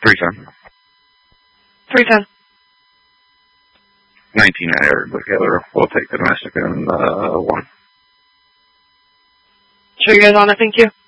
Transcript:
310. 310. 19 aired together. We'll take the domestic and 1. Sure you guys on it, thank you.